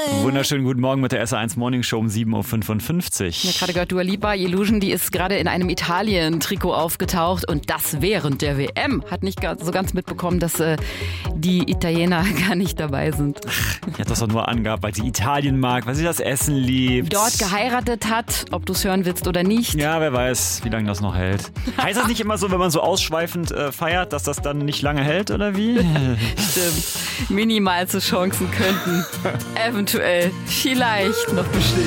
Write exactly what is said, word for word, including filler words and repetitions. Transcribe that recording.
Wunderschönen guten Morgen mit der S R eins Morning Show um sieben Uhr fünfundfünfzig. Ja, gerade gehört Dua Lipa, Illusion, die ist gerade in einem Italien-Trikot aufgetaucht und das während der W M. Hat nicht so ganz mitbekommen, dass äh, die Italiener gar nicht dabei sind. Ich hat das doch nur angehabt, weil sie Italien mag, weil sie das Essen liebt. Dort geheiratet hat, ob du es hören willst oder nicht. Ja, wer weiß, wie lange das noch hält. Heißt das nicht immer so, wenn man so ausschweifend äh, feiert, dass das dann nicht lange hält, oder wie? Stimmt. Minimalste Chancen könnten eventuell, vielleicht noch bestehen.